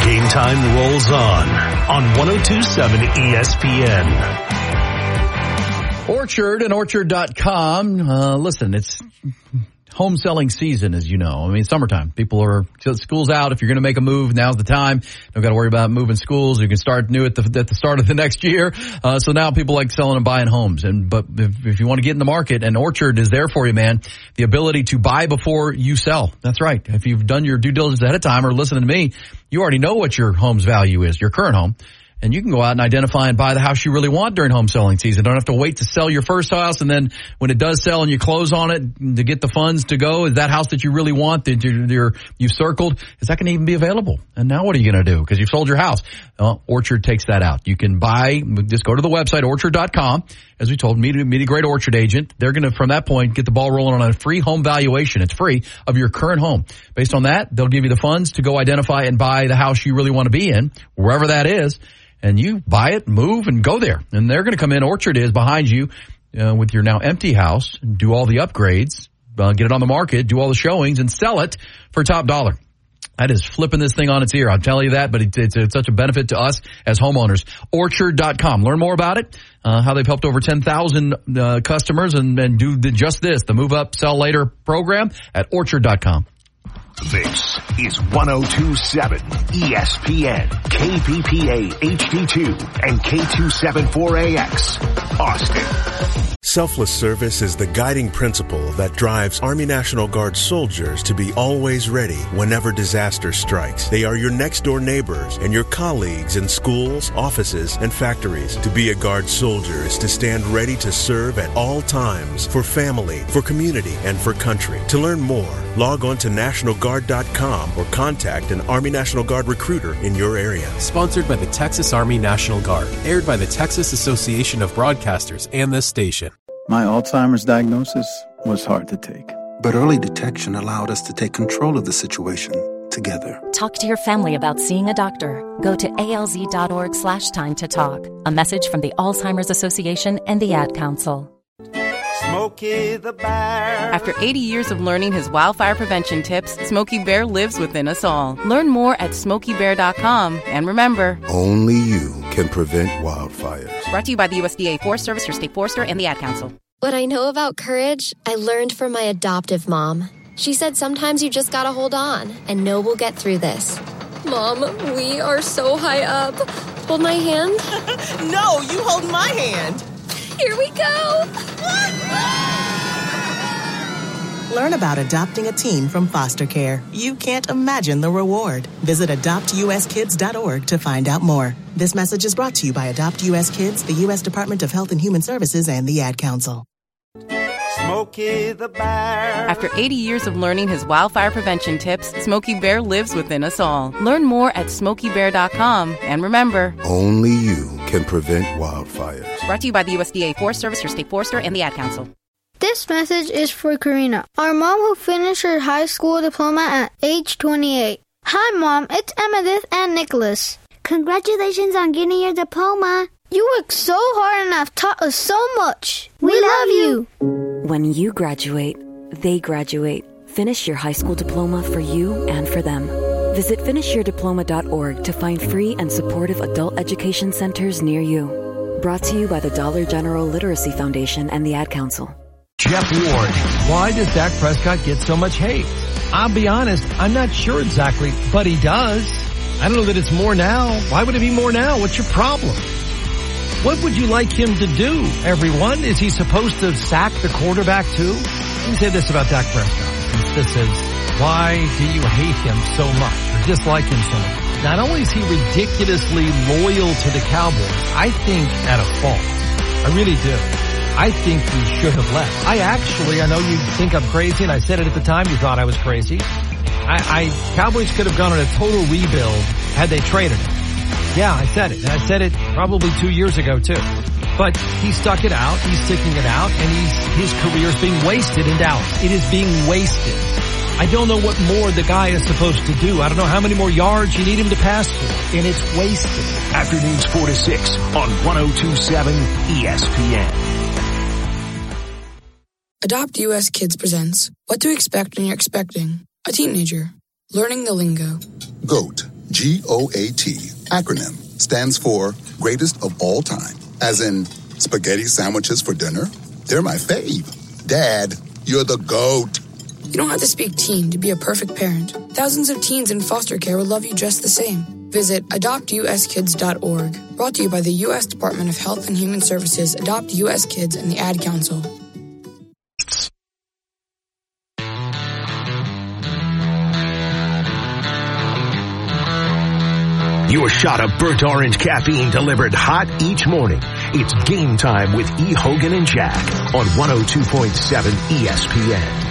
Game time rolls on 102.7 ESPN. Orchard and Orchard.com. Listen, it's home selling season, as you know. I mean, summertime. People are, school's out. If you're going to make a move, now's the time. Don't got to worry about moving schools. You can start new at the start of the next year. So now people like selling and buying homes. But if you want to get in the market, and Orchard is there for you, man. The ability to buy before you sell. That's right. If you've done your due diligence ahead of time or listening to me, you already know what your home's value is, your current home. And you can go out and identify and buy the house you really want during home selling season. Don't have to wait to sell your first house, and then when it does sell and you close on it to get the funds to go, is that house that you really want that you've circled, is that going to even be available? And now what are you going to do? Because you've sold your house. Orchard takes that out. You can buy, just go to the website, Orchard.com. As we told, meet a great Orchard agent. They're going to, from that point, get the ball rolling on a free home valuation. It's free of your current home. Based on that, they'll give you the funds to go identify and buy the house you really want to be in, wherever that is. And you buy it, move, and go there. And they're going to come in. Orchard is behind you with your now empty house, do all the upgrades, get it on the market, do all the showings, and sell it for top dollar. That is flipping this thing on its ear. I'll tell you that, but it's such a benefit to us as homeowners. Orchard.com. Learn more about it, how they've helped over 10,000 customers and do just this, the Move Up, Sell Later program at Orchard.com. This is 102.7 ESPN, KPPA HD2, and K274AX, Austin. Selfless service is the guiding principle that drives Army National Guard soldiers to be always ready whenever disaster strikes. They are your next-door neighbors and your colleagues in schools, offices, and factories. To be a Guard soldier is to stand ready to serve at all times for family, for community, and for country. To learn more, log on to NationalGuard.com or contact an Army National Guard recruiter in your area. Sponsored by the Texas Army National Guard. Aired by the Texas Association of Broadcasters and this station. My Alzheimer's diagnosis was hard to take. But early detection allowed us to take control of the situation together. Talk to your family about seeing a doctor. Go to alz.org/time to talk. A message from the Alzheimer's Association and the Ad Council. Smokey the Bear. After 80 years of learning his wildfire prevention tips, Smokey Bear lives within us all. Learn more at SmokeyBear.com. And remember, only you can prevent wildfires. Brought to you by the USDA Forest Service, your state forester, and the Ad Council. What I know about courage, I learned from my adoptive mom. She said sometimes you just gotta hold on and know we'll get through this. Mom, we are so high up. Hold my hand. No, you hold my hand. Here we go. Learn about adopting a teen from foster care. You can't imagine the reward. Visit adoptuskids.org to find out more. This message is brought to you by Adopt U.S. Kids, the U.S. Department of Health and Human Services, and the Ad Council. Smokey the Bear. After 80 years of learning his wildfire prevention tips, Smokey Bear lives within us all. Learn more at SmokeyBear.com. And remember, only you can prevent wildfires. Brought to you by the USDA Forest Service, your state forester, and the Ad Council. This message is for Karina, our mom who finished her high school diploma at age 28. Hi, Mom. It's Emmettith and Nicholas. Congratulations on getting your diploma. You worked so hard and have taught us so much. We love you. When you graduate, they graduate. Finish your high school diploma for you and for them. Visit finishyourdiploma.org to find free and supportive adult education centers near you. Brought to you by the Dollar General Literacy Foundation and the Ad Council. Jeff Ward. Why does Dak Prescott get so much hate? I'll be honest, I'm not sure exactly, but he does. I don't know that it's more now. Why would it be more now? What's your problem? What would you like him to do, everyone? Is he supposed to sack the quarterback too? Let me say this about Dak Prescott. This is, why do you hate him so much or dislike him so much? Not only is he ridiculously loyal to the Cowboys, I think at a fault. I really do. I think he should have left. I know you think I'm crazy, and I said it at the time. You thought I was crazy. Cowboys could have gone on a total rebuild had they traded him. Yeah, I said it. And I said it probably 2 years ago, too. But he stuck it out. He's sticking it out. And his career is being wasted in Dallas. It is being wasted. I don't know what more the guy is supposed to do. I don't know how many more yards you need him to pass for. And it's wasted. Afternoons 4 to 6 on 102.7 ESPN. Adopt U.S. Kids presents What to Expect When You're Expecting a Teenager. Learning the Lingo. GOAT. GOAT, acronym, stands for greatest of all time. As in, spaghetti sandwiches for dinner? They're my fave. Dad, you're the GOAT. You don't have to speak teen to be a perfect parent. Thousands of teens in foster care will love you just the same. Visit adoptuskids.org. Brought to you by the U.S. Department of Health and Human Services, Adopt U.S. Kids, and the Ad Council. Your shot of burnt orange caffeine delivered hot each morning. It's Game Time with E. Hogan and Jack on 102.7 ESPN.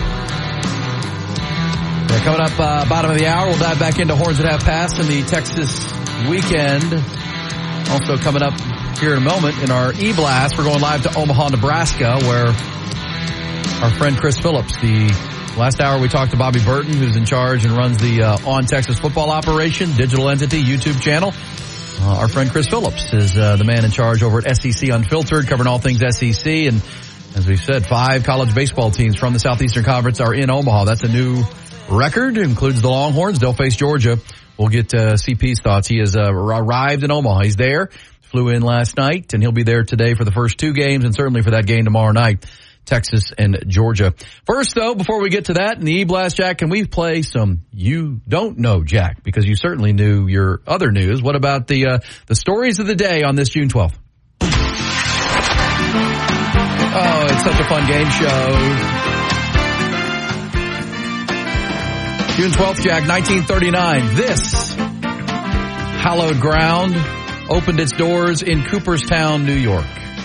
Yeah, coming up bottom of the hour, we'll dive back into Horns at half past in the Texas weekend. Also coming up here in a moment in our E-Blast, we're going live to Omaha, Nebraska, where our friend Chris Phillips, the last hour we talked to Bobby Burton, who's in charge and runs the On Texas Football operation, digital entity, YouTube channel. Our friend Chris Phillips is the man in charge over at SEC Unfiltered, covering all things SEC. And as we said, 5 college baseball teams from the Southeastern Conference are in Omaha. That's a new record. It includes the Longhorns. They'll face Georgia. We'll get CP's thoughts. He has arrived in Omaha. He's there. Flew in last night, and he'll be there today for the first 2 games and certainly for that game tomorrow night, Texas and Georgia. First, though, before we get to that in the E-Blast, Jack, can we play some You Don't Know, Jack? Because you certainly knew your other news. What about the stories of the day on this June 12th? Oh, it's such a fun game show. June 12th, Jack, 1939. This hallowed ground opened its doors in Cooperstown, New York.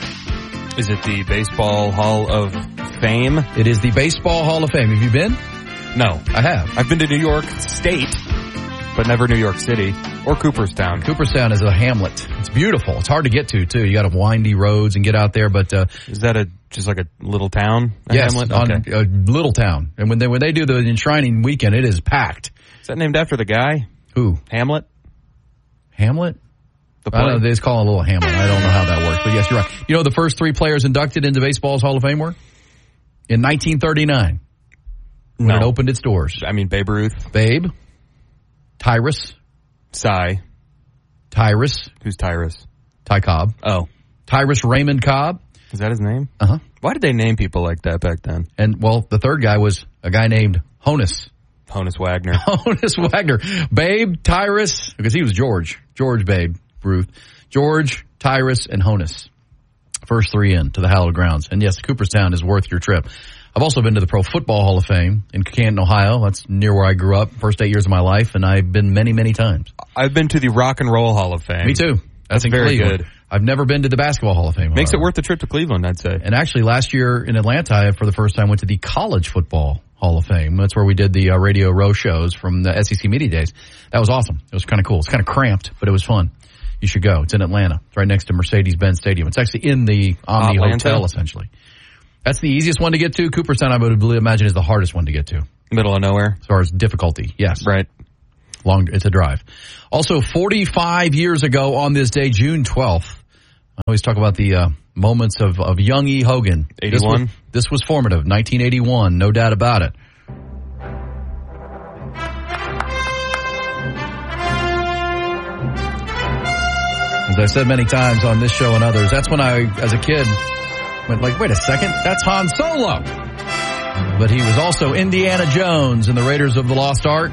Is it the Baseball Hall of Fame? It is the Baseball Hall of Fame. Have you been? No. I have. I've been to New York State, but never New York City or Cooperstown. Cooperstown is a hamlet. It's beautiful. It's hard to get to, too. You got to windy roads and get out there, but... is that just like a little town? Yes, hamlet? Okay. A little town. And when they do the enshrining weekend, it is packed. Is that named after the guy? Who? Hamlet? Hamlet? The I don't know, they just call it a little Hamlet. I don't know how that works, but yes, you're right. You know the first 3 players inducted into baseball's Hall of Fame were? In 1939. When it opened its doors. I mean, Babe Ruth. Babe. Tyrus. Cy. Tyrus. Who's Tyrus? Ty Cobb. Oh. Tyrus Raymond Cobb. Is that his name? Uh-huh. Why did they name people like that back then? And, well, the third guy was a guy named Honus. Honus Wagner. Honus Wagner. Babe, Tyrus, because he was George. George, Babe, Ruth. George, Tyrus, and Honus. First 3 in to the hallowed grounds. And yes, Cooperstown is worth your trip. I've also been to the Pro Football Hall of Fame in Canton, Ohio. That's near where I grew up, first 8 years of my life, and I've been many, many times. I've been to the Rock and Roll Hall of Fame. Me too. That's in very Cleveland. Good. I've never been to the Basketball Hall of Fame. Makes it worth the trip to Cleveland, I'd say. And actually, last year in Atlanta, I, for the first time, went to the College Football Hall of Fame. That's where we did the radio row shows from the SEC Media Days. That was awesome. It was kind of cool. It's kind of cramped, but it was fun. You should go. It's in Atlanta. It's right next to Mercedes-Benz Stadium. It's actually in the Omni Hotel, essentially. That's the easiest one to get to. Cooperstown, I would imagine, is the hardest one to get to. Middle of nowhere. As far as difficulty, yes. Right. It's a drive. Also, 45 years ago on this day, June 12th, I always talk about the moments of young E. Hogan. 81? This was formative. 1981, no doubt about it. As I said many times on this show and others, that's when I, as a kid, went like, wait a second, that's Han Solo. But he was also Indiana Jones in the Raiders of the Lost Ark.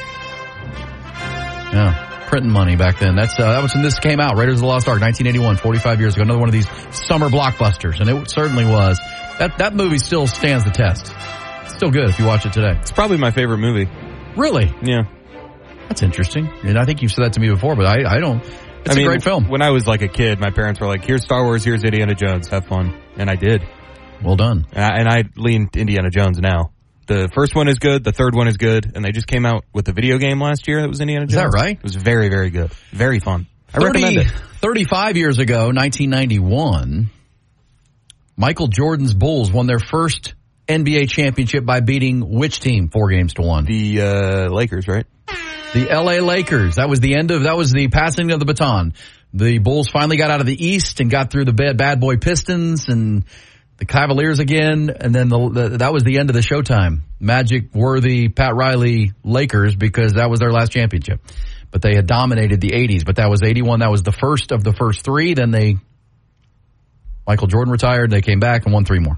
Yeah, printing money back then. That was when this came out, Raiders of the Lost Ark, 1981, 45 years ago. Another one of these summer blockbusters, and it certainly was. That movie still stands the test. It's still good if you watch it today. It's probably my favorite movie. Really? Yeah. That's interesting. And I think you've said that to me before, but I don't. It's a great film. When I was like a kid, my parents were like, here's Star Wars, here's Indiana Jones, have fun. And I did. Well done. And I lean Indiana Jones now. The first one is good, the third one is good, and they just came out with a video game last year that was Indiana Jones. Is that right? It was very, very good. Very fun. I recommend it. 35 years ago, 1991, Michael Jordan's Bulls won their first NBA championship by beating which team 4-1? The Lakers, right? The LA Lakers. That was the passing of the baton. The Bulls finally got out of the East and got through the bad boy Pistons and the Cavaliers again. And then that was the end of the Showtime Magic worthy Pat Riley Lakers because that was their last championship. but they had dominated the 80s. But that was 81. That was the first of the first three. Then Michael Jordan retired. They came back and won 3 more.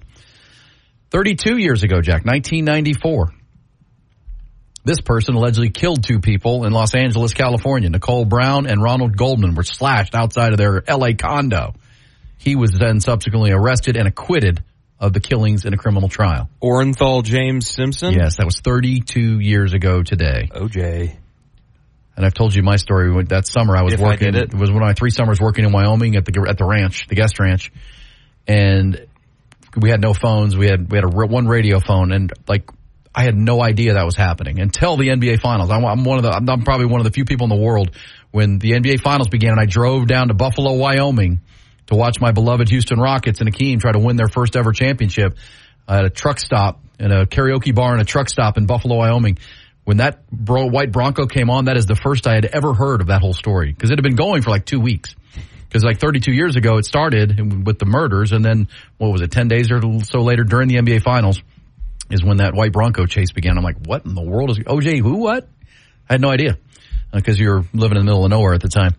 32 years ago, Jack, 1994. This person allegedly killed 2 people in Los Angeles, California. Nicole Brown and Ronald Goldman were slashed outside of their L.A. condo. He was then subsequently arrested and acquitted of the killings in a criminal trial. Orenthal James Simpson? Yes, that was 32 years ago today. OJ. And I've told you my story. That summer I was working. It was one of my 3 summers working in Wyoming at the ranch, the guest ranch. And we had no phones. We had one radio phone, and I had no idea that was happening until the NBA Finals. I'm probably one of the few people in the world when the NBA Finals began, and I drove down to Buffalo, Wyoming, to watch my beloved Houston Rockets and Akeem try to win their first ever championship at a truck stop, in a karaoke bar and a truck stop in Buffalo, Wyoming. When that white Bronco came on, that is the first I had ever heard of that whole story, because it had been going for 2 weeks. Because 32 years ago it started with the murders, and then, 10 days or so later during the NBA Finals is when that white Bronco chase began. I'm like, what in the world is OJ? Who? What? I had no idea, because you were living in the middle of nowhere at the time.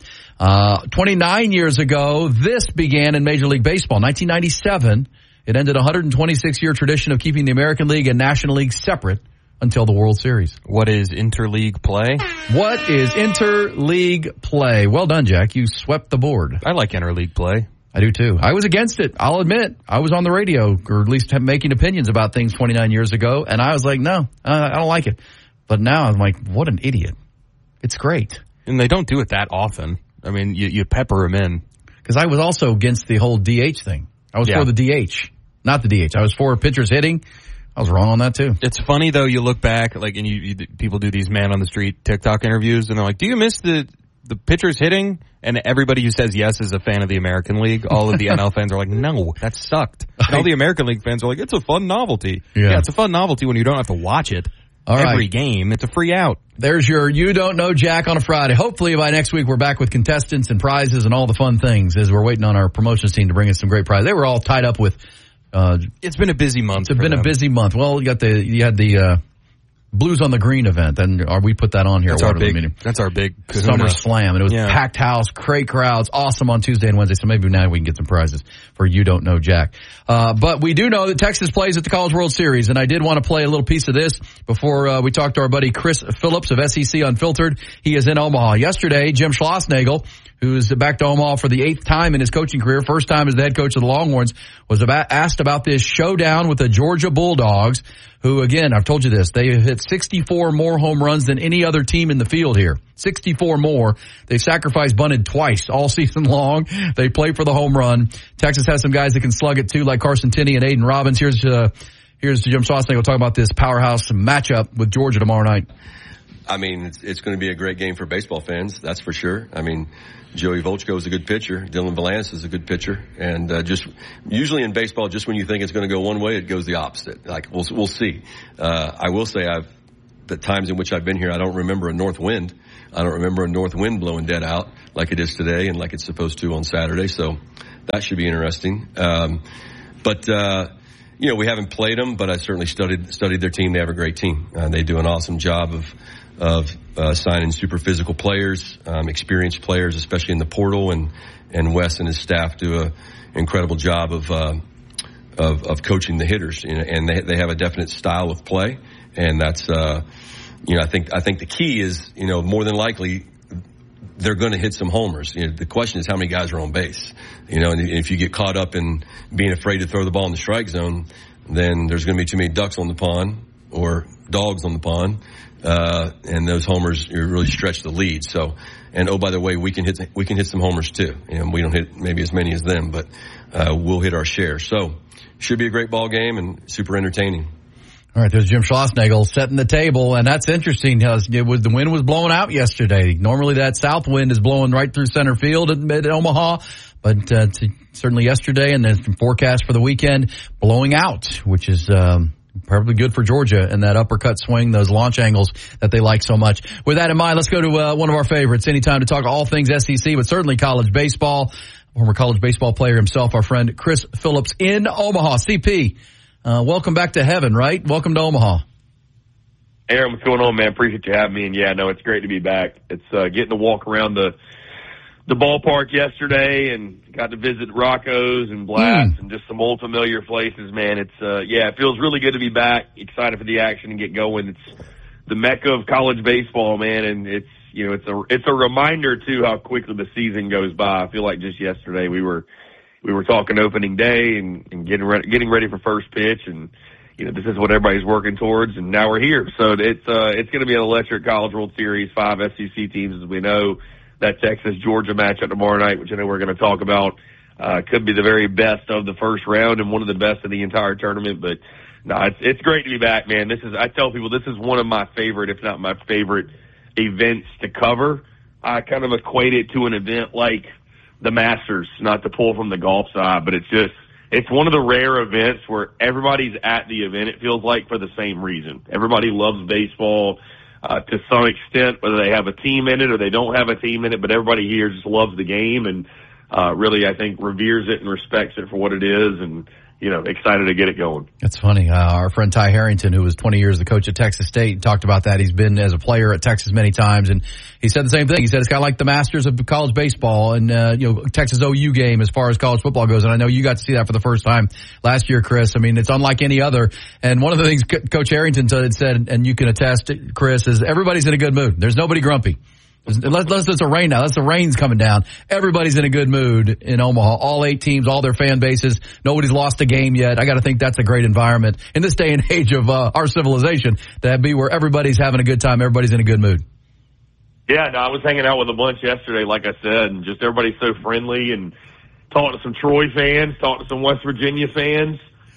29 years ago, this began in Major League Baseball. 1997, it ended a 126-year tradition of keeping the American League and National League separate until the World Series. What is interleague play? What is interleague play? Well done, Jack. You swept the board. I like interleague play. I do too. I was against it. I'll admit. I was on the radio, or at least making opinions about things 29 years ago, and I was like, no, I don't like it. But now I'm like, what an idiot. It's great. And they don't do it that often. I mean, you pepper them in. Because I was also against the whole DH thing. I was for the DH, not the DH. I was for pitchers hitting. I was wrong on that too. It's funny though. You look back, and people do these man on the street TikTok interviews, and they're like, "Do you miss the pitchers hitting?" And everybody who says yes is a fan of the American League. All of the NL fans are like, "No, that sucked." And all the American League fans are like, "It's a fun novelty." Yeah, it's a fun novelty when you don't have to watch it every game. It's a free out. There's your You Don't Know Jack on a Friday. Hopefully by next week we're back with contestants and prizes and all the fun things, as we're waiting on our promotions team to bring us some great prizes. They were all tied up with. It's been a busy month. It's been a busy month. Well, you had the Blues on the Green event, and we put that on here. That's our big Summer Slam, and it was packed house, great crowds, awesome on Tuesday and Wednesday. So maybe now we can get some prizes for You Don't Know Jack. But we do know that Texas plays at the College World Series, and I did want to play a little piece of this before we talk to our buddy Chris Phillips of SEC Unfiltered. He is in Omaha. Yesterday, Jim Schlossnagle, who's back to Omaha for the 8th time in his coaching career, first time as the head coach of the Longhorns, was asked about this showdown with the Georgia Bulldogs, who, again, I've told you this, they have hit 64 more home runs than any other team in the field here. 64 more. They've sacrificed bunted twice all season long. They play for the home run. Texas has some guys that can slug it too, like Carson Tinney and Aiden Robbins. Here's Jim Schlossnagle talking about this powerhouse matchup with Georgia tomorrow night. I mean, it's going to be a great game for baseball fans, that's for sure. I mean, Joey Volchko is a good pitcher. Dylan Valanis is a good pitcher. And just usually in baseball, just when you think it's going to go one way, it goes the opposite. Like, we'll see. I will say the times in which I've been here, I don't remember a north wind. I don't remember a north wind blowing dead out like it is today and like it's supposed to on Saturday. So that should be interesting. But we haven't played them, but I certainly studied their team. They have a great team. They do an awesome job of signing super physical players, experienced players, especially in the portal, and Wes and his staff do an incredible job of coaching the hitters, and they have a definite style of play, and that's I think the key is more than likely they're going to hit some homers. The question is how many guys are on base. And if you get caught up in being afraid to throw the ball in the strike zone, then there's going to be too many ducks on the pond or dogs on the pond. And those homers really stretch the lead. So, and oh, by the way, we can hit some homers too. We don't hit maybe as many as them, but we'll hit our share. So, should be a great ball game and super entertaining. All right, there's Jim Schlossnagle setting the table, and that's interesting because the wind was blowing out yesterday. Normally, that south wind is blowing right through center field at Omaha, but certainly yesterday, and then forecast for the weekend blowing out, which is probably good for Georgia and that uppercut swing, those launch angles that they like so much. With that in mind, let's go to one of our favorites. Anytime to talk all things SEC, but certainly college baseball. Former college baseball player himself, our friend Chris Phillips in Omaha. CP, welcome back to heaven, right? Welcome to Omaha. Aaron, what's going on, man? Appreciate you having me. And, yeah, no, it's great to be back. It's getting to walk around the ballpark yesterday and got to visit Rocco's and Blast and just some old familiar places, man. It's it feels really good to be back. Excited for the action and get going. It's the mecca of college baseball, man, and it's a reminder too how quickly the season goes by. I feel like just yesterday we were talking opening day and getting ready for first pitch, and this is what everybody's working towards, and now we're here. So it's going to be an electric College World Series, 5 SEC teams as we know. That Texas-Georgia matchup tomorrow night, which I know we're going to talk about, could be the very best of the first round and one of the best of the entire tournament. But no, it's great to be back, man. I tell people this is one of my favorite, if not my favorite, events to cover. I kind of equate it to an event like the Masters, not to pull from the golf side, but it's one of the rare events where everybody's at the event, it feels like, for the same reason. Everybody loves baseball to some extent, whether they have a team in it or they don't have a team in it, but everybody here just loves the game and really, I think, reveres it and respects it for what it is, and excited to get it going. It's funny. Our friend Ty Harrington, who was 20 years the coach at Texas State, talked about that. He's been as a player at Texas many times, and he said the same thing. He said it's kind of like the Masters of college baseball and, Texas OU game as far as college football goes. And I know you got to see that for the first time last year, Chris. I mean, it's unlike any other. And one of the things Coach Harrington said, and you can attest, Chris, is everybody's in a good mood. There's nobody grumpy. Unless it's a rain now. Unless the rain's coming down. Everybody's in a good mood in Omaha. All 8 teams, all their fan bases. Nobody's lost a game yet. I got to think that's a great environment in this day and age of our civilization, to be where everybody's having a good time. Everybody's in a good mood. Yeah, no, I was hanging out with a bunch yesterday, like I said, and just everybody's so friendly, and talked to some Troy fans, talked to some West Virginia fans.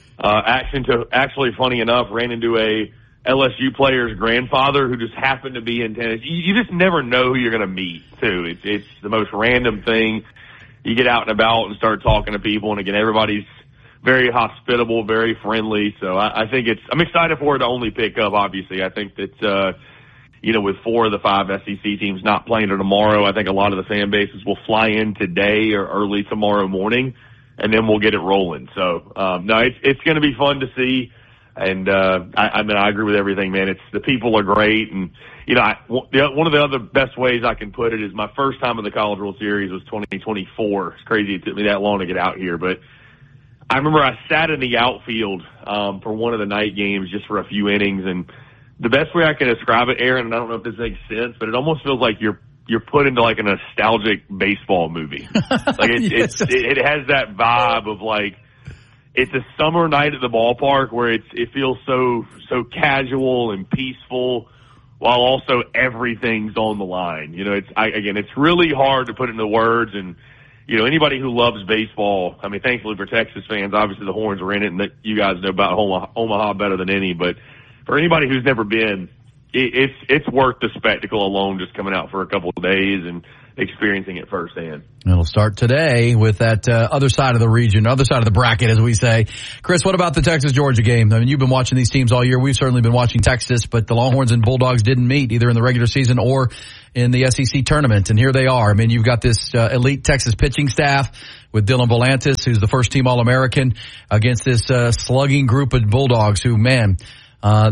Actually, funny enough, ran into a LSU player's grandfather who just happened to be in tennis. You just never know who you're going to meet, too. It's the most random thing. You get out and about and start talking to people, and again, everybody's very hospitable, very friendly. So I think I'm excited for it to only pick up, obviously. I think that, with 4 of the 5 SEC teams not playing tomorrow, I think a lot of the fan bases will fly in today or early tomorrow morning, and then we'll get it rolling. So, no, it's going to be fun to see. And, I agree with everything, man. The people are great. And, one of the other best ways I can put it is my first time in the College World Series was 2024. It's crazy it took me that long to get out here, but I remember I sat in the outfield, for one of the night games just for a few innings. And the best way I can describe it, Aaron, and I don't know if this makes sense, but it almost feels like you're put into like a nostalgic baseball movie. Like it has that vibe of like, it's a summer night at the ballpark where it feels so casual and peaceful, while also everything's on the line. It's really hard to put into words. And anybody who loves baseball, I mean, thankfully for Texas fans, obviously the Horns are in it, and that you guys know about Omaha better than any. But for anybody who's never been, it's worth the spectacle alone, just coming out for a couple of days and experiencing it firsthand. It'll start today with that other side of the region, other side of the bracket, as we say. Chris, what about the Texas-Georgia game? I mean, you've been watching these teams all year. We've certainly been watching Texas, but the Longhorns and Bulldogs didn't meet either in the regular season or in the SEC tournament, and here they are. I mean, you've got this elite Texas pitching staff with Dylan Volantis, who's the first-team All-American, against this slugging group of Bulldogs who, man, they're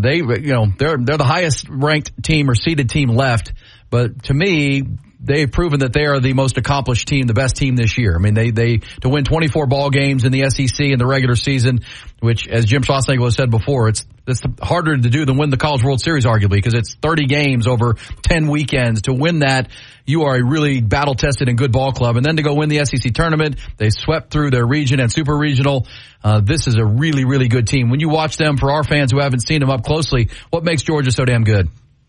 the highest-ranked team or seeded team left, but to me, they've proven that they are the most accomplished team, the best team this year. I mean, they to win 24 ball games in the SEC in the regular season, which, as Jim Schlossnagle has said before, it's harder to do than win the College World Series, arguably, because it's 30 games over 10 weekends. To win that, you are a really battle-tested and good ball club. And then to go win the SEC tournament, they swept through their region and super regional. This is a really, really good team. When you watch them, for our fans who haven't seen them up closely, what makes Georgia so damn good?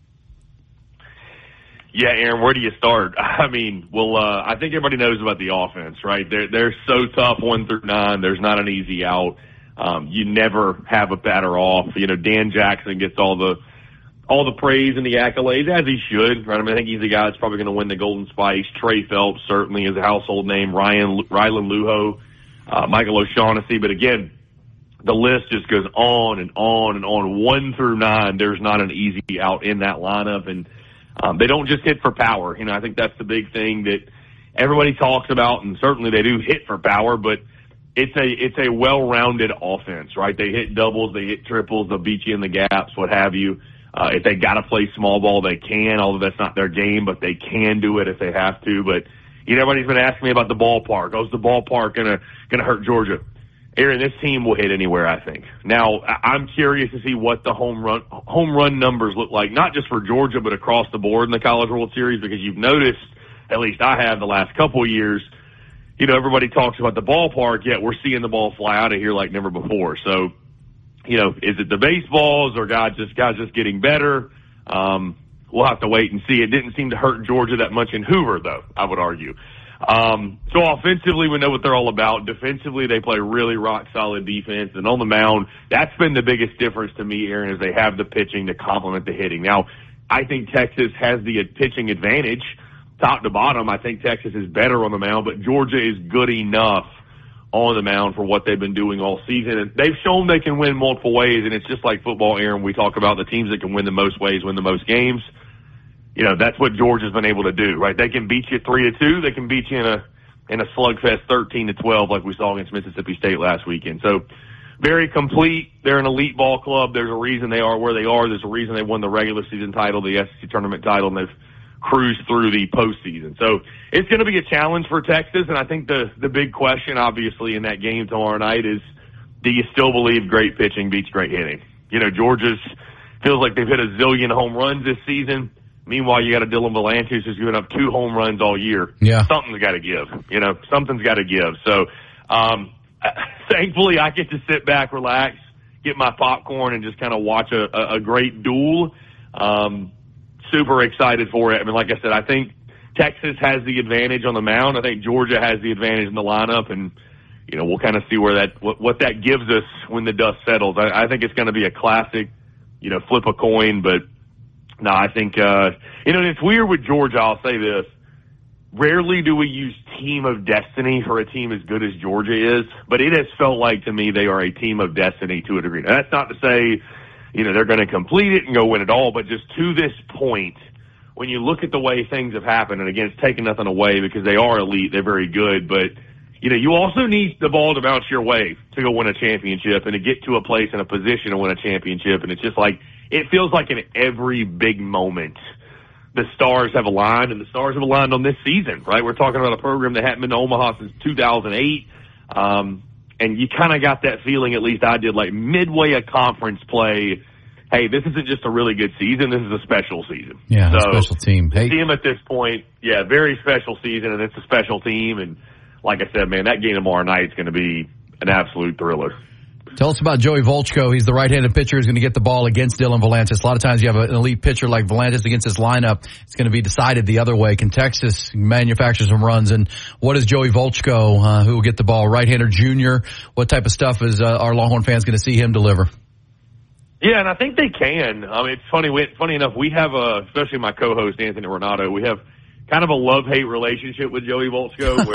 Yeah, Aaron, where do you start? I mean, I think everybody knows about the offense, right? They're so tough 1 through 9. There's not an easy out. You never have a batter off. Dan Jackson gets all the praise and the accolades, as he should, right? I mean, I think he's the guy that's probably going to win the Golden Spikes. Trey Phelps certainly is a household name. Rylan Lujo, Michael O'Shaughnessy. But again, the list just goes on and on and on. 1 through 9, there's not an easy out in that lineup. And they don't just hit for power. I think that's the big thing that everybody talks about, and certainly they do hit for power, but it's a well-rounded offense, right? They hit doubles, they hit triples, they'll beat you in the gaps, what have you. If they got to play small ball, they can, although that's not their game, but they can do it if they have to. But, everybody's been asking me about the ballpark. Oh, is the ballpark going to hurt Georgia? Aaron, this team will hit anywhere, I think. Now, I'm curious to see what the home run numbers look like, not just for Georgia, but across the board in the College World Series, because you've noticed, at least I have the last couple of years, everybody talks about the ballpark, yet we're seeing the ball fly out of here like never before. So, is it the baseballs or guys just getting better? We'll have to wait and see. It didn't seem to hurt Georgia that much in Hoover, though, I would argue. So offensively, we know what they're all about. Defensively, they play really rock-solid defense. And on the mound, that's been the biggest difference to me, Aaron, is they have the pitching to complement the hitting. Now, I think Texas has the pitching advantage, top to bottom. I think Texas is better on the mound, but Georgia is good enough on the mound for what they've been doing all season. And they've shown they can win multiple ways, and it's just like football, Aaron. We talk about the teams that can win the most ways win the most games. That's what Georgia's been able to do, right? They can beat you 3-2. They can beat you in a slugfest 13-12 like we saw against Mississippi State last weekend. So very complete. They're an elite ball club. There's a reason they are where they are. There's a reason they won the regular season title, the SEC tournament title, and they've cruised through the postseason. So it's going to be a challenge for Texas, and I think the big question, obviously, in that game tomorrow night is, do you still believe great pitching beats great hitting? Georgia's feels like they've hit a zillion home runs this season. Meanwhile, you got a Dylan Valantis who's given up 2 home runs all year. Yeah. Something's got to give. Something's got to give. So, thankfully, I get to sit back, relax, get my popcorn, and just kind of watch a great duel. Super excited for it. I mean, like I said, I think Texas has the advantage on the mound. I think Georgia has the advantage in the lineup, and we'll kind of see what that gives us when the dust settles. I think it's going to be a classic, flip a coin, but. No, I think, and it's weird with Georgia, I'll say this. Rarely do we use team of destiny for a team as good as Georgia is, but it has felt like to me they are a team of destiny to a degree. Now, that's not to say, they're going to complete it and go win it all, but just to this point, when you look at the way things have happened, and again, it's taking nothing away because they are elite, they're very good, but, you also need the ball to bounce your way to go win a championship and to get to a place in a position to win a championship, and it's just like, it feels like in every big moment, the stars have aligned, and the stars have aligned on this season, right? We're talking about a program that hadn't been to Omaha since 2008, and you kind of got that feeling, at least I did, like midway a conference play, hey, this isn't just a really good season, this is a special season. Yeah, so, special team. Hey. See him at this point, yeah, very special season, and it's a special team, and like I said, man, that game tomorrow night is going to be an absolute thriller. Tell us about Joey Volchko. He's the right-handed pitcher who's going to get the ball against Dylan Valantis. A lot of times you have an elite pitcher like Valantis against his lineup. It's going to be decided the other way. Can Texas manufacture some runs? And what is Joey Volchko, who will get the ball? Right-hander junior. What type of stuff is our Longhorn fans going to see him deliver? Yeah, and I think they can. I mean, it's funny enough, we have especially my co-host Anthony Renato, we have kind of a love-hate relationship with Joey Volchko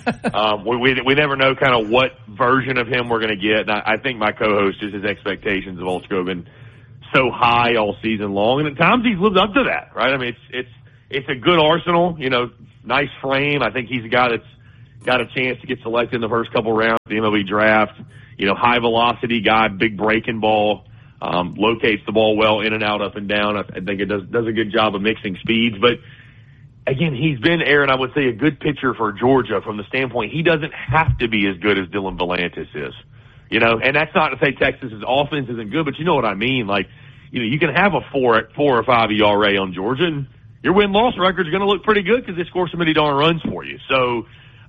where we never know kind of what version of him we're going to get. And I think my co-host, just his expectations of Volchko have been so high all season long. And at times he's lived up to that, right? I mean, it's a good arsenal, nice frame. I think he's a guy that's got a chance to get selected in the first couple rounds of the MLB draft. High velocity guy, big breaking ball, locates the ball well in and out, up and down. I think it does a good job of mixing speeds, but again, he's been, Aaron, I would say, a good pitcher for Georgia from the standpoint he doesn't have to be as good as Dylan Valantis is. And that's not to say Texas's offense isn't good, but you know what I mean. Like, you can have a 4 or 5 ERA on Georgia, and your win-loss record is going to look pretty good because they score so many darn runs for you. So,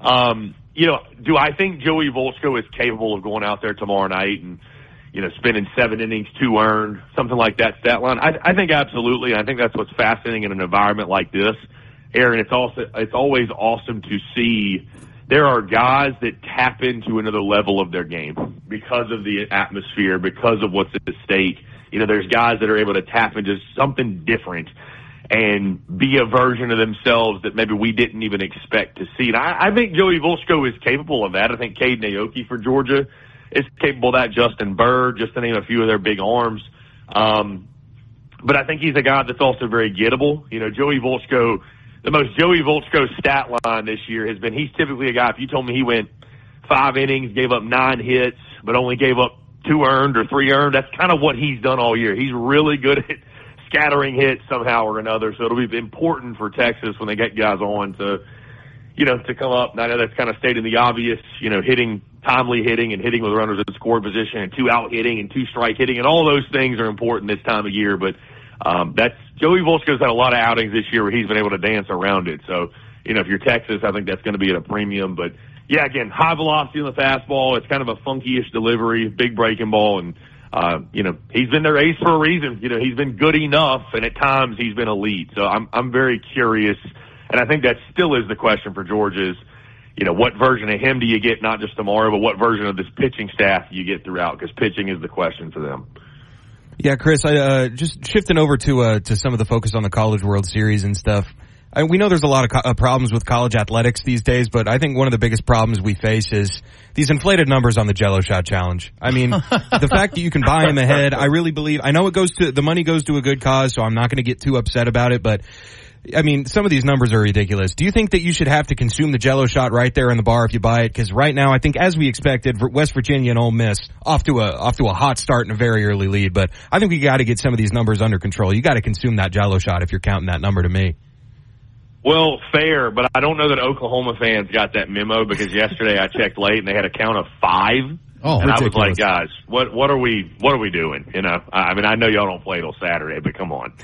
do I think Joey Volchko is capable of going out there tomorrow night and, spending 7 innings, 2 earned, something like that stat line? I think absolutely. I think that's what's fascinating in an environment like this. Aaron, it's always awesome to see there are guys that tap into another level of their game because of the atmosphere, because of what's at stake. There's guys that are able to tap into something different and be a version of themselves that maybe we didn't even expect to see. And I think Joey Volchko is capable of that. I think Caden Aoki for Georgia is capable of that. Justin Bird, just to name a few of their big arms. But I think he's a guy that's also very gettable. Joey Volchko, the most Joey Volchko stat line this year has been he's typically a guy, if you told me he went 5 innings, gave up 9 hits, but only gave up 2 earned or 3 earned, that's kind of what he's done all year. He's really good at scattering hits somehow or another. So it'll be important for Texas when they get guys on to come up. And I know that's kind of stating the obvious, timely hitting and hitting with runners in scoring position and 2-out hitting and 2-strike hitting, and all those things are important this time of year. But that's Joey Volchko's had a lot of outings this year where he's been able to dance around it. So, if you're Texas, I think that's going to be at a premium. But yeah, again, high velocity on the fastball. It's kind of a funky-ish delivery, big breaking ball, and he's been their ace for a reason. He's been good enough, and at times he's been elite. So I'm very curious, and I think that still is the question for Georgia is, what version of him do you get, not just tomorrow, but what version of this pitching staff do you get throughout? Because pitching is the question for them. Yeah, Chris, I just shifting over to some of the focus on the College World Series and stuff. We know there's a lot of problems with college athletics these days, but I think one of the biggest problems we face is these inflated numbers on the Jello Shot Challenge. I mean, the fact that you can buy him ahead, I really believe, I know the money goes to a good cause, so I'm not going to get too upset about it, but I mean, some of these numbers are ridiculous. Do you think that you should have to consume the Jello Shot right there in the bar if you buy it? Because right now, I think as we expected, West Virginia and Ole Miss off to a hot start and a very early lead, but I think we got to get some of these numbers under control. You got to consume that Jello Shot if you're counting that number to me. Well, fair, but I don't know that Oklahoma fans got that memo because yesterday I checked late and they had a count of 5. Oh, and ridiculous. I was like, guys, what are we doing? I mean, I know y'all don't play till Saturday, but come on,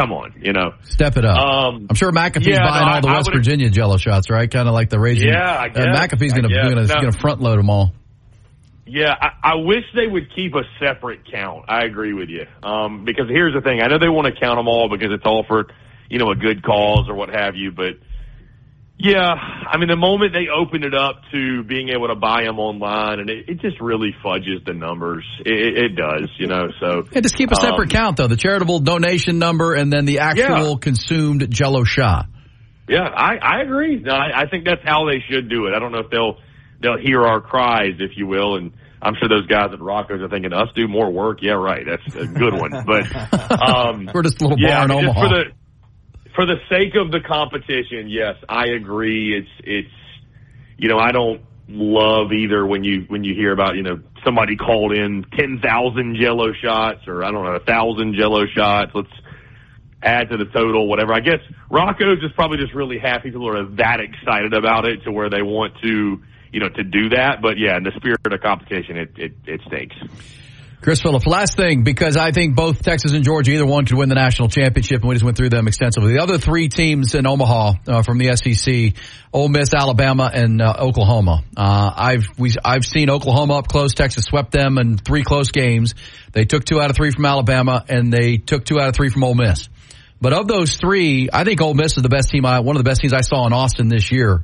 step it up. I'm sure McAfee's buying all the West Virginia Jello shots, right? Kind of like the raging. Yeah, I guess. McAfee's going to front load them all. Yeah, I wish they would keep a separate count. I agree with you. Because here's the thing. I know they want to count them all because it's all for, a good cause or what have you. But, yeah, I mean, the moment they opened it up to being able to buy them online, and it just really fudges the numbers. It does, so. Yeah, just keep a separate count, though. The charitable donation number and then the actual consumed Jello shot. Yeah, I agree. No, I think that's how they should do it. I don't know if they'll hear our cries, if you will, and I'm sure those guys at Rocco's are thinking, us do more work? Yeah, right. That's a good one. But we're just a little bar in Omaha. For the sake of the competition, yes, I agree. It's I don't love either when you hear about, somebody called in 10,000 Jello shots or 1,000 Jello shots. Let's add to the total, whatever. I guess Rocco's is probably just really happy people are that excited about it to where they want to do that. But yeah, in the spirit of competition, it stinks. Chris Phillips, last thing, because I think both Texas and Georgia, either one could win the national championship, and we just went through them extensively. The other 3 teams in Omaha from the SEC, Ole Miss, Alabama, and Oklahoma. I've seen Oklahoma up close. Texas swept them in 3 close games. They took 2 out of 3 from Alabama, and they took 2 out of 3 from Ole Miss. But of those 3, I think Ole Miss is the best team. One of the best teams I saw in Austin this year.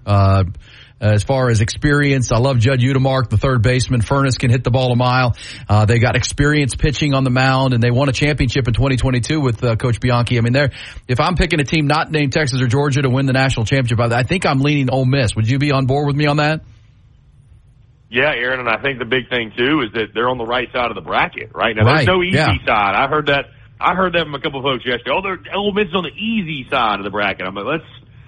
As far as experience, I love Judd Udemark, the third baseman. Furness can hit the ball a mile. They got experience pitching on the mound, and they won a championship in 2022 with Coach Bianchi. I mean, if I'm picking a team not named Texas or Georgia to win the national championship, I think I'm leaning Ole Miss. Would you be on board with me on that? Yeah, Aaron, and I think the big thing too is that they're on the right side of the bracket, right? Now, there's no easy side. I heard that from a couple of folks yesterday. Ole Miss is on the easy side of the bracket. I'm like, let's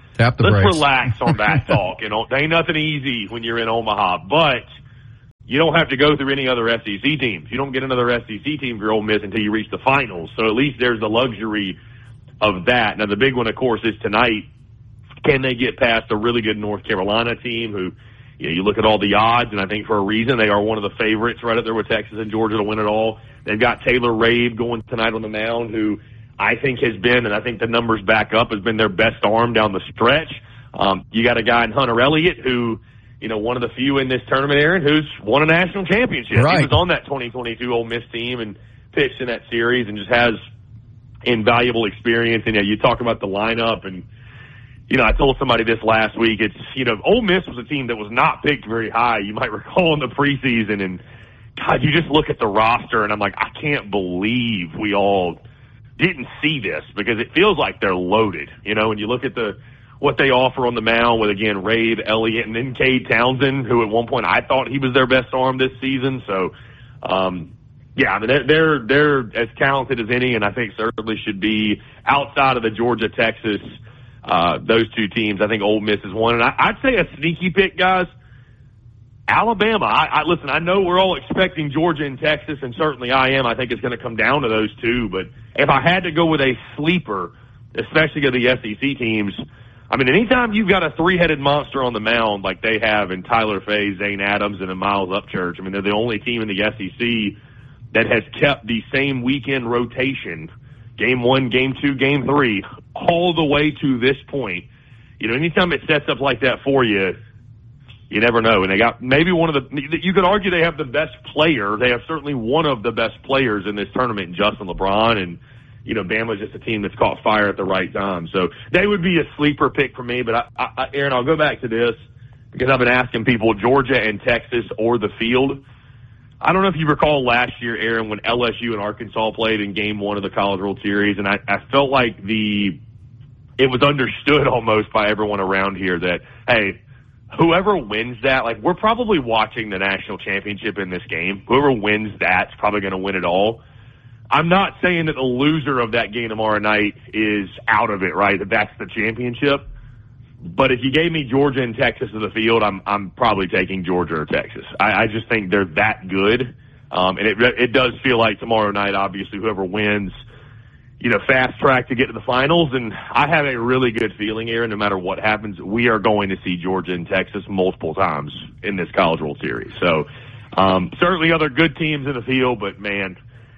relax on that talk. There ain't nothing easy when you're in Omaha, but you don't have to go through any other SEC teams. You don't get another SEC team for Ole Miss until you reach the finals. So at least there's the luxury of that. Now, the big one, of course, is tonight. Can they get past a really good North Carolina team who, you look at all the odds, and I think for a reason they are one of the favorites right up there with Texas and Georgia to win it all. They've got Taylor Rave going tonight on the mound, who I think has been, and I think the numbers back up, has been their best arm down the stretch. You got a guy in Hunter Elliott who, one of the few in this tournament, Aaron, who's won a national championship. Right. He was on that 2022 Ole Miss team and pitched in that series and just has invaluable experience. And you talk about the lineup, and I told somebody this last week. It's Ole Miss was a team that was not picked very high. You might recall in the preseason, and God, you just look at the roster, and I'm like, I can't believe we all didn't see this because it feels like they're loaded. When you look at what they offer on the mound with, again, Rave, Elliott, and then Cade Townsend, who at one point I thought he was their best arm this season. So, yeah, I mean, they're as talented as any, and I think certainly should be outside of the Georgia, Texas, those 2 teams. I think Ole Miss is one. And I'd say a sneaky pick, guys. Alabama, listen, I know we're all expecting Georgia and Texas, and certainly I am. I think it's going to come down to those two. But if I had to go with a sleeper, especially of the SEC teams, I mean, anytime you've got a three-headed monster on the mound like they have in Tyler Fay, Zane Adams, and Miles Upchurch, I mean, they're the only team in the SEC that has kept the same weekend rotation, game 1, game 2, game 3, all the way to this point. You know, anytime it sets up like that for you, you never know. And they got maybe you could argue they have the best player. They have certainly one of the best players in this tournament in Justin LeBron. And, you know, Bama's just a team that's caught fire at the right time. So they would be a sleeper pick for me. But, Aaron, I'll go back to this because I've been asking people, Georgia and Texas or the field. I don't know if you recall last year, Aaron, when LSU and Arkansas played in game 1 of the College World Series. And I felt like it was understood almost by everyone around here that, hey, whoever wins that, like, we're probably watching the national championship in this game. Whoever wins that's probably going to win it all. I'm not saying that the loser of that game tomorrow night is out of it, right? That that's the championship. But if you gave me Georgia and Texas to the field, I'm probably taking Georgia or Texas. I just think they're that good. And it does feel like tomorrow night, obviously, whoever wins, you know, fast track to get to the finals. And I have a really good feeling, Aaron, no matter what happens, we are going to see Georgia and Texas multiple times in this College World Series. So certainly other good teams in the field, but, man,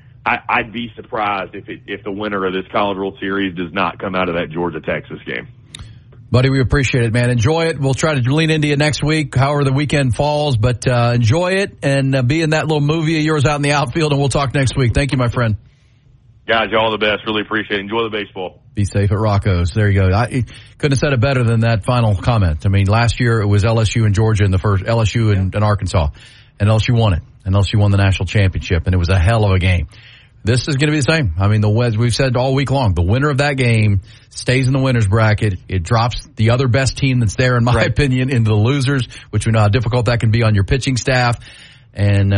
I'd be surprised if the winner of this College World Series does not come out of that Georgia-Texas game. Buddy, we appreciate it, man. Enjoy it. We'll try to lean into you next week, however the weekend falls, but enjoy it and be in that little movie of yours out in the outfield, and we'll talk next week. Thank you, my friend. Guys, you're all the best. Really appreciate it. Enjoy the baseball. Be safe at Rocco's. There you go. I couldn't have said it better than that final comment. I mean, last year it was LSU and Georgia in the first, LSU and Arkansas, and LSU won it, and LSU won the national championship, and it was a hell of a game. This is going to be the same. I mean, we've said all week long, the winner of that game stays in the winner's bracket. It drops the other best team that's there, in my opinion, into the losers, which we know how difficult that can be on your pitching staff. And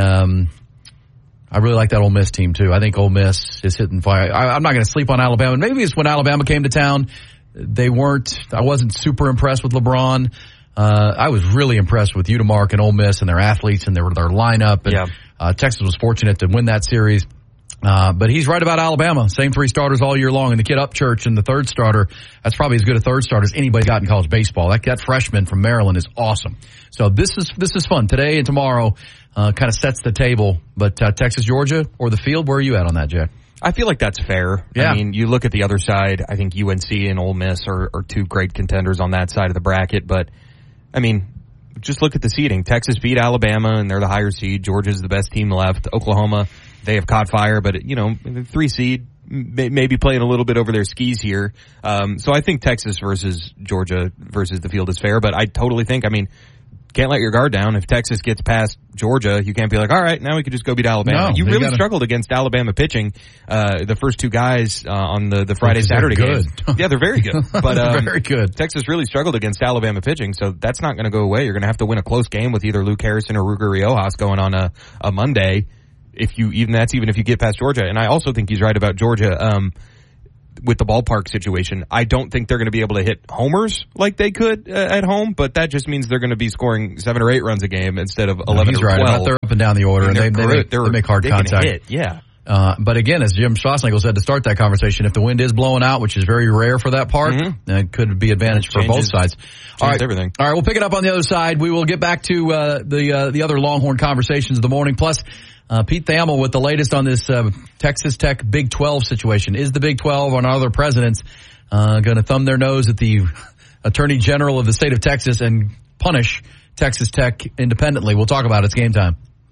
I really like that Ole Miss team, too. I think Ole Miss is hitting fire. I'm not going to sleep on Alabama. Maybe it's when Alabama came to town, I wasn't super impressed with LeBron. I was really impressed with Udemark and Ole Miss and their athletes and their lineup. And Texas was fortunate to win that series. But he's right about Alabama. Same 3 starters all year long. And the kid Upchurch and the third starter, that's probably as good a third starter as anybody got in college baseball. That freshman from Maryland is awesome. So this is fun. Today and tomorrow kind of sets the table. But Texas, Georgia, or the field, where are you at on that, Jack? I feel like that's fair. Yeah. I mean, you look at the other side, I think UNC and Ole Miss are 2 great contenders on that side of the bracket. But, I mean, just look at the seeding. Texas beat Alabama, and they're the higher seed. Georgia's the best team left. Oklahoma, they have caught fire, but, you know, 3 seed, maybe playing a little bit over their skis here. So I think Texas versus Georgia versus the field is fair, but I totally think, I mean, can't let your guard down. If Texas gets past Georgia, you can't be like, all right, now we could just go beat Alabama. No, you really struggled against Alabama pitching. The first 2 guys on the Friday-Saturday games. Yeah, they're very good. But very good. Texas really struggled against Alabama pitching, so that's not going to go away. You're going to have to win a close game with either Luke Harrison or Ruger Riojas going on a Monday. Even if you get past Georgia. And I also think he's right about Georgia. With the ballpark situation, I don't think they're going to be able to hit homers like they could at home, but that just means they're going to be scoring 7 or 8 runs a game instead of 11 or 12. He's right. They're up and down the order, and they make hard contact. Hit, yeah. But again, as Jim Schlossnagle said to start that conversation, if the wind is blowing out, which is very rare for that park, it could be advantage for both sides. All right, everything. All right, we'll pick it up on the other side. We will get back to the other Longhorn conversations of the morning. Plus, Pete Thamel with the latest on this Texas Tech Big 12 situation. Is the Big 12 and other presidents going to thumb their nose at the Attorney General of the state of Texas and punish Texas Tech independently? We'll talk about it. It's game time.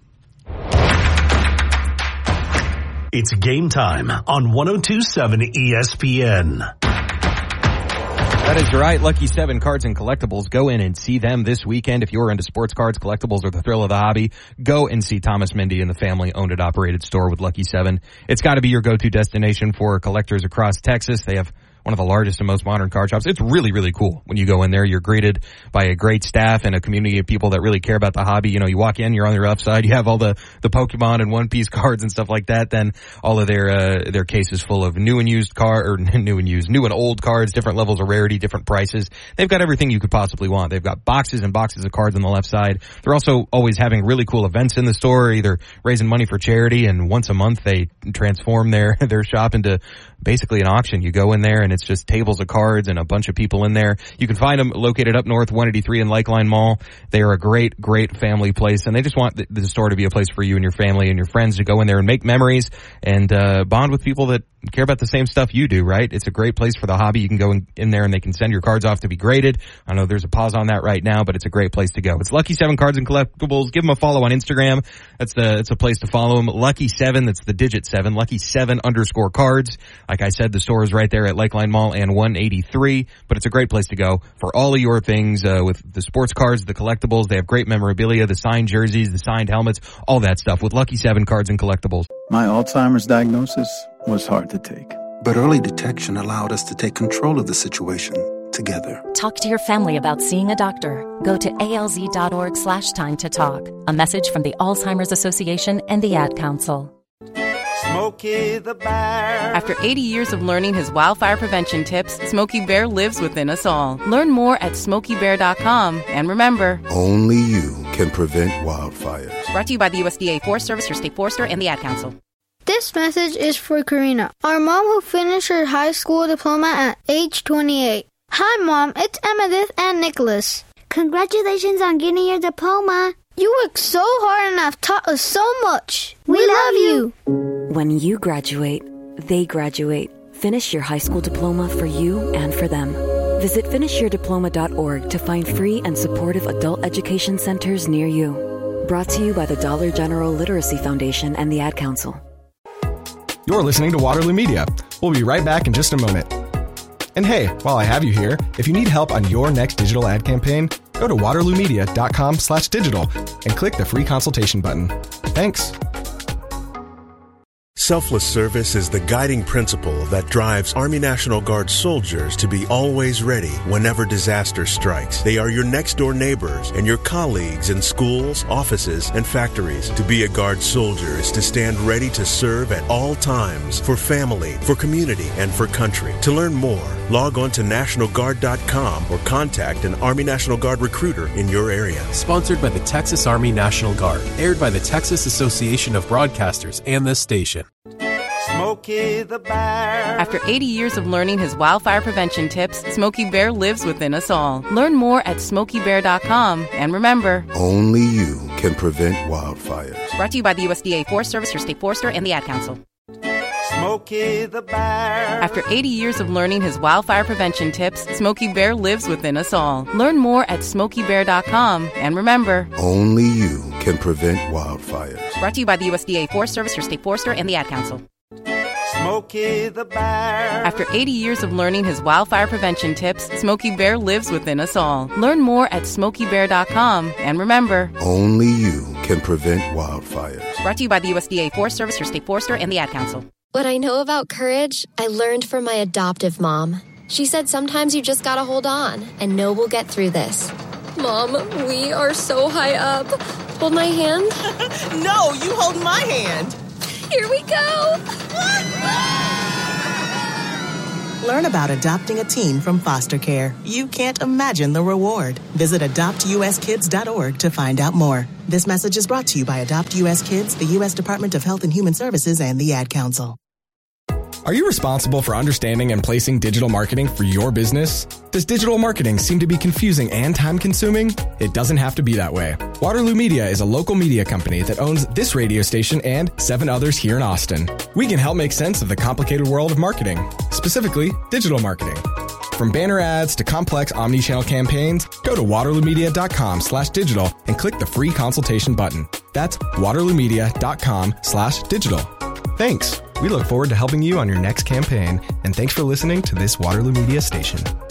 It's game time on 102.7 ESPN. That is right. Lucky 7 Cards and Collectibles. Go in and see them this weekend. If you're into sports cards, collectibles, or the thrill of the hobby, go and see Thomas Mindy and the family-owned and operated store with Lucky 7. It's got to be your go-to destination for collectors across Texas. They have one of the largest and most modern card shops. It's really, really cool. When you go in there, you're greeted by a great staff and a community of people that really care about the hobby. You know, you walk in, you're on the rough side, you have all the Pokemon and One Piece cards and stuff like that. Then all of their cases full of new and old cards, different levels of rarity, different prices. They've got everything you could possibly want. They've got boxes and boxes of cards on the left side. They're also always having really cool events in the store, either raising money for charity, and once a month they transform their shop into basically an auction. You go in there and it's just tables of cards and a bunch of people in there. You can find them located up north, 183 in Lakeline Mall. They are a great, great family place, and they just want the store to be a place for you and your family and your friends to go in there and make memories and bond with people that care about the same stuff you do, right? It's a great place for the hobby. You can go in there and they can send your cards off to be graded. I know there's a pause on that right now, but it's a great place to go. It's Lucky 7 Cards and Collectibles. Give them a follow on Instagram. It's a place to follow them. Lucky 7, that's the digit 7, Lucky 7_cards. Like I said, the store is right there at Lakeline Mall and 183, but it's a great place to go for all of your things with the sports cards, the collectibles. They have great memorabilia, the signed jerseys, the signed helmets, all that stuff with Lucky 7 Cards and Collectibles. My Alzheimer's diagnosis was hard to take. But early detection allowed us to take control of the situation together. Talk to your family about seeing a doctor. Go to alz.org/time to talk. A message from the Alzheimer's Association and the Ad Council. Smokey the Bear. After 80 years of learning his wildfire prevention tips, Smokey Bear lives within us all. Learn more at SmokeyBear.com. And remember, only you can prevent wildfires. Brought to you by the USDA Forest Service, your state forester, and the Ad Council. This message is for Karina, our mom who finished her high school diploma at age 28. Hi, Mom. It's Emmeline and Nicholas. Congratulations on getting your diploma. You worked so hard and have taught us so much. We love you. When you graduate, they graduate. Finish your high school diploma for you and for them. Visit finishyourdiploma.org to find free and supportive adult education centers near you. Brought to you by the Dollar General Literacy Foundation and the Ad Council. You're listening to Waterloo Media. We'll be right back in just a moment. And hey, while I have you here, if you need help on your next digital ad campaign, go to waterloomedia.com/digital and click the free consultation button. Thanks. Selfless service is the guiding principle that drives Army National Guard soldiers to be always ready whenever disaster strikes. They are your next-door neighbors and your colleagues in schools, offices, and factories. To be a Guard soldier is to stand ready to serve at all times for family, for community, and for country. To learn more, log on to NationalGuard.com or contact an Army National Guard recruiter in your area. Sponsored by the Texas Army National Guard. Aired by the Texas Association of Broadcasters and this station. Smokey the Bear. After 80 years of learning his wildfire prevention tips, Smokey Bear lives within us all. Learn more at SmokeyBear.com. And remember, only you can prevent wildfires. Brought to you by the USDA Forest Service, your state forester, and the Ad Council. Smokey the Bear. After 80 years of learning his wildfire prevention tips, Smokey Bear lives within us all. Learn more at SmokeyBear.com. And remember, only you can prevent wildfires. Brought to you by the USDA Forest Service, your state forester, and the Ad Council. Smokey the Bear. After 80 years of learning his wildfire prevention tips, Smokey Bear lives within us all. Learn more at SmokeyBear.com. And remember, only you can prevent wildfires. Brought to you by the USDA Forest Service, your state forester, and the Ad Council. What I know about courage, I learned from my adoptive mom. She said sometimes you just gotta hold on and know we'll get through this. Mom, we are so high up. Hold my hand. No, you hold my hand. Here we go. Learn about adopting a teen from foster care. You can't imagine the reward. Visit adoptuskids.org to find out more. This message is brought to you by Adopt US Kids, the U.S. Department of Health and Human Services, and the Ad Council. Are you responsible for understanding and placing digital marketing for your business? Does digital marketing seem to be confusing and time-consuming? It doesn't have to be that way. Waterloo Media is a local media company that owns this radio station and 7 others here in Austin. We can help make sense of the complicated world of marketing, specifically digital marketing. From banner ads to complex omni-channel campaigns, go to waterloomedia.com/digital and click the free consultation button. That's waterloomedia.com/digital. Thanks. We look forward to helping you on your next campaign, and thanks for listening to this Waterloo Media station.